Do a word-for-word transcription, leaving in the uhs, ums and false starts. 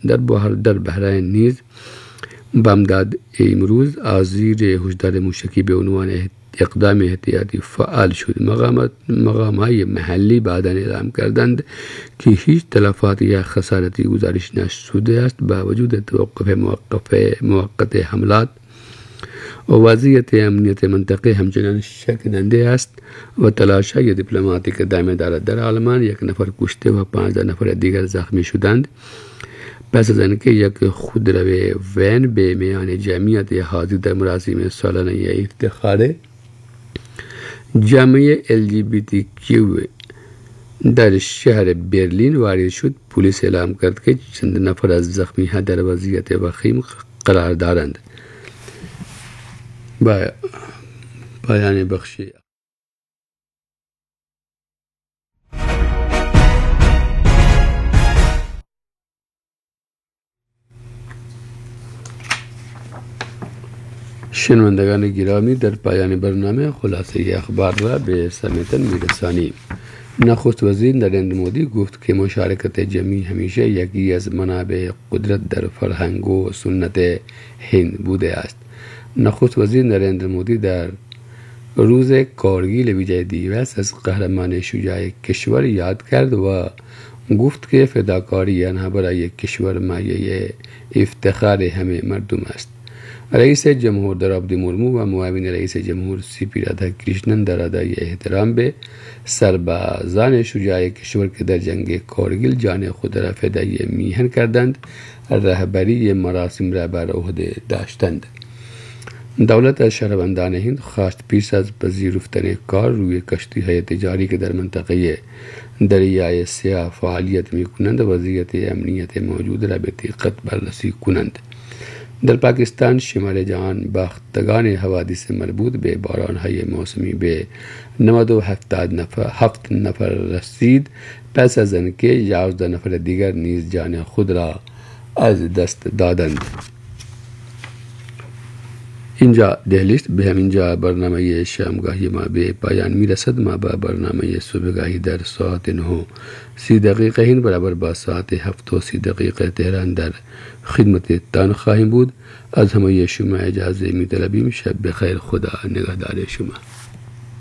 در بحر در بحرین نیز بامداد امروز از زیر هشدار موشکی به عنوان اقدام احتیاطی فعال شد. مقامات مقامهای محلی بعدا اعلام کردند که هیچ تلفات یا خسارتی گزارش نشده است. با وجود توقف موقف موقت حملات و وضعیت امنیت منطقه همچنان شکننده است و تلاش‌های دیپلماتیک ادامه دارد. در آلمان یک نفر کشته و پانزده نفر دیگر زخمی شدند پس از اینکه یک خودرو ون به میان جمعیت حاضر در مراسم سالانه افتخار جامعه ال جی بی تی کیو در شهر برلین وارد شد. پلیس اعلام کرد که چند نفر از زخمی ها در وضعیت وخیم قرار دارند. با پایان بخشی شنوندگان گرامی، در پایان برنامه خلاصه اخبار را به سمعتان میرسانیم. نخست وزیر نریندر مودی گفت که مشارکت جمعی همیشه یکی از منابع قدرت در فرهنگ و سنت هند بوده است. نخست وزیر نریندر مودی در روز کارگیل ویجای دیوس از قهرمان شجاع کشور یاد کرد و گفت که فداکاری آنها برای کشور مایه افتخار همه مردم است. رئیس جمهور درابدی مرمو و معاون رئیس جمهور سی پی رادھا کرشنن در ادای احترام به سربازان شجاع کشور که در جنگ کارگیل جان خود را فدای میهن کردند رهبری مراسم را بر عهده داشتند. دولت از شهروندان هند خواست پیش از پذیرفتن کار روی کشتی‌های تجاری که در منطقه دریای سیاه فعالیت می‌کنند وضعیت امنیت موجود را به دقت بررسی کنند. در پاکستان شمال جهان باختگان حوادث مربوط به باران‌های موسمی به نود و هفتاد نفر هفت نفر رسید پس از اینکه یازده نفر دیگر نیز جان خود را از دست دادند. اینجا دهلی است. به همینجا برنامه شامگاهی ما به پایان میرسد. ما با برنامه صبحگاهی در ساعت نه و سی دقیقه هند برابر با ساعت هفت و سی دقیقه تهران در خدمت تان خواهیم بود. از همه شما اجازه می طلبیم. شب بخیر. خدا نگهدار شما.